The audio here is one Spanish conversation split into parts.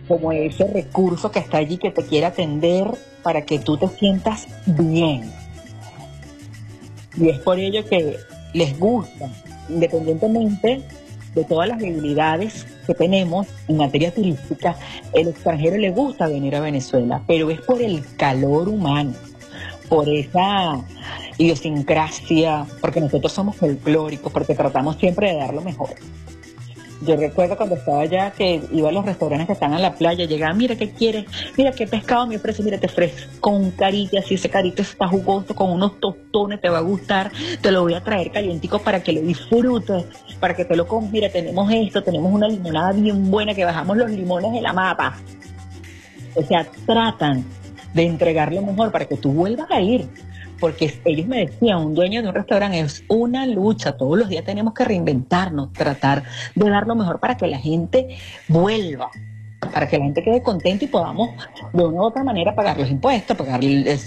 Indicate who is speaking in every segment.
Speaker 1: como ese recurso que está allí que te quiere atender para que tú te sientas bien. Y es por ello que les gusta, independientemente de todas las debilidades que tenemos en materia turística, el extranjero le gusta venir a Venezuela, pero es por el calor humano, por esa idiosincrasia, porque nosotros somos folclóricos, porque tratamos siempre de dar lo mejor. Yo recuerdo cuando estaba allá que iba a los restaurantes que están en la playa, llegaba, mira qué quieres, mira qué pescado me ofrece, mira te ofrezco con un carite, así ese carite está jugoso, con unos tostones, te va a gustar, te lo voy a traer calientico para que lo disfrutes, para que te lo comas, mira tenemos esto, tenemos una limonada bien buena que bajamos los limones de la mata. O sea, tratan de entregar lo mejor para que tú vuelvas a ir. Porque ellos me decían, un dueño de un restaurante es una lucha, todos los días tenemos que reinventarnos, tratar de dar lo mejor para que la gente vuelva, para que la gente quede contenta y podamos de una u otra manera pagar los impuestos, pagar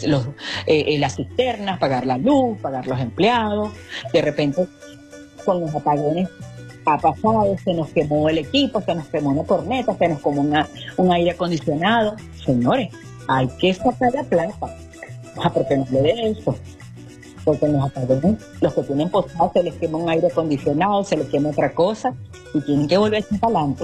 Speaker 1: las cisternas, pagar la luz, pagar los empleados. De repente con los apagones ha pasado, se nos quemó el equipo, se nos quemó una corneta, se nos quemó un aire acondicionado. Señores, hay que sacar la plata. Porque nos le dé eso, porque nos apaguen. Los que tienen posadas se les quema un aire acondicionado, se les quema otra cosa y tienen que volverse para adelante.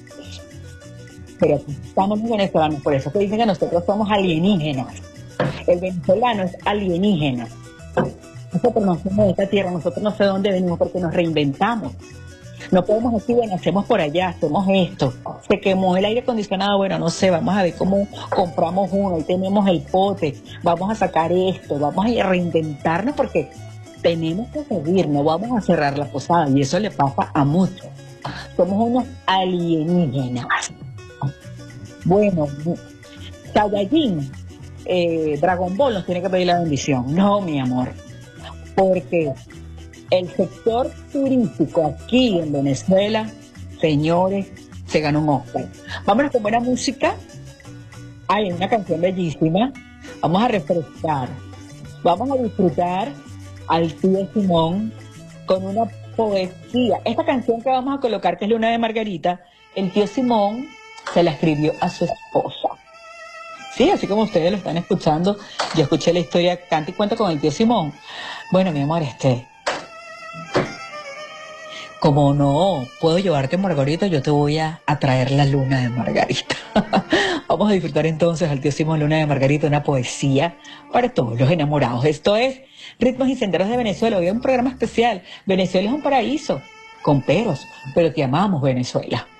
Speaker 1: Pero aquí estamos los venezolanos, por eso que dicen que nosotros somos alienígenas. El venezolano es alienígena. Nosotros no somos de esta tierra, nosotros no sé de dónde venimos porque nos reinventamos. No podemos decir, bueno, hacemos por allá, hacemos esto. Se quemó el aire acondicionado, bueno, no sé, vamos a ver cómo compramos uno, ahí tenemos el pote, vamos a sacar esto, vamos a reinventarnos porque tenemos que seguir, no vamos a cerrar la posada y eso le pasa a muchos. Somos unos alienígenas. Bueno, Saiyajin, Dragon Ball nos tiene que pedir la bendición. No, mi amor, porque el sector turístico aquí en Venezuela, señores, se ganó un Oscar. Vámonos con buena música. Hay una canción bellísima. Vamos a refrescar. Vamos a disfrutar al tío Simón con una poesía. Esta canción que vamos a colocar, que es Luna de Margarita, el tío Simón se la escribió a su esposa. Sí, así como ustedes lo están escuchando, yo escuché la historia Canta y Cuenta con el tío Simón. Bueno, mi amor, como no puedo llevarte Margarita, yo te voy a traer la Luna de Margarita. Vamos a disfrutar entonces al tío Simón Luna de Margarita, una poesía para todos los enamorados. Esto es Ritmos y Senderos de Venezuela. Hoy es un programa especial. Venezuela es un paraíso, con peros, pero te amamos, Venezuela.